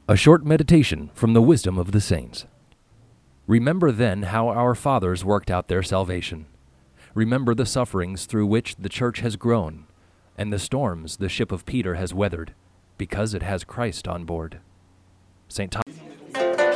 A short meditation from the wisdom of the saints. Remember then how our fathers worked out their salvation. Remember the sufferings through which the church has grown, and the storms the ship of Peter has weathered, because it has Christ on board. St. Thomas.